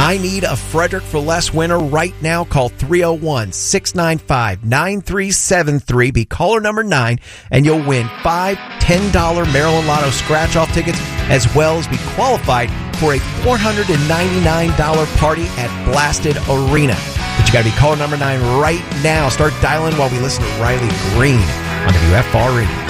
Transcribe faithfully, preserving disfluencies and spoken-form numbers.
I need a Frederick for Less winner right now. Call three oh one, six nine five, nine three seven three. Be caller number nine, and you'll win five ten dollars Maryland Lotto scratch-off tickets, as well as be qualified for a four hundred ninety-nine dollars party at Blasted Arena. But you got to be caller number nine right now. Start dialing while we listen to Riley Green on W F R Radio.